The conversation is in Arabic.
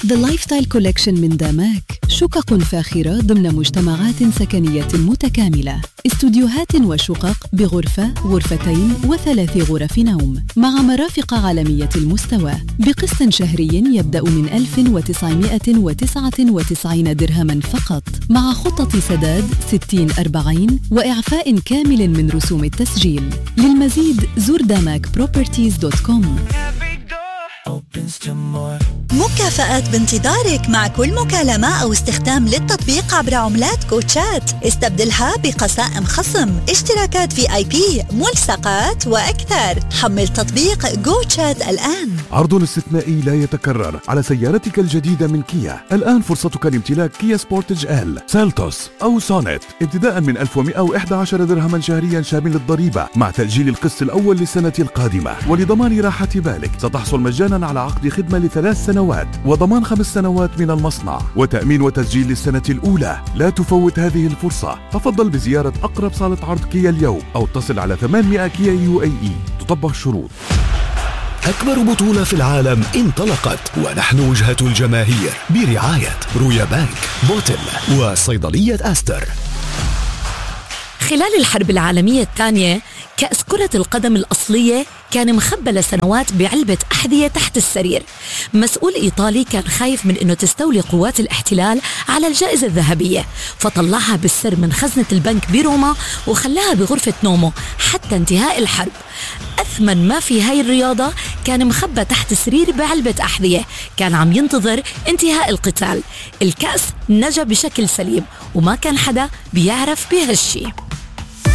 The Lifestyle Collection من داماك، شقق فاخرة ضمن مجتمعات سكنية متكاملة، استوديوهات وشقق بغرفة، غرفتين و3 غرف نوم، مع مرافق عالمية المستوى، بقسط شهري يبدأ من 1999 درهما فقط، مع خطة سداد 60-40 وإعفاء كامل من رسوم التسجيل. للمزيد زور damakproperties.com. مكافآت بانتظارك مع كل مكالمة أو استخدام للتطبيق عبر عملات كوتشات. استبدلها بقسائم خصم، اشتراكات في IP، ملصقات وأكثر. حمل تطبيق كوتشات الآن. عرض استثنائي لا يتكرر على سيارتك الجديدة من كيا. الآن فرصتك لامتلاك كيا سبورتج ال، سالتوس أو سونيت ابتداء من 1111 درهما شهريا شامل الضريبة، مع تأجيل القسط الأول للسنة القادمة. ولضمان راحة بالك ستحصل مجانا على عقد خدمة ل3 سنوات وضمان 5 سنوات من المصنع وتأمين وتسجيل للسنة الأولى. لا تفوت هذه الفرصة. تفضل بزيارة أقرب صالة عرض كيا اليوم أو اتصل على 800 كيا UAE. تطبق الشروط. أكبر بطولة في العالم انطلقت، ونحن وجهة الجماهير برعاية رويا بانك، بوتل وصيدلية أستر. خلال الحرب العالمية الثانية كأس كرة القدم الأصلية كان مخبى لسنوات بعلبة أحذية تحت السرير. مسؤول إيطالي كان خايف من أنه تستولي قوات الاحتلال على الجائزة الذهبية، فطلعها بالسر من خزنة البنك بروما وخلاها بغرفة نومه حتى انتهاء الحرب. أثمن ما في هاي الرياضة كان مخبى تحت سرير بعلبة أحذية، كان عم ينتظر انتهاء القتال. الكأس نجا بشكل سليم وما كان حدا بيعرف بهالشي.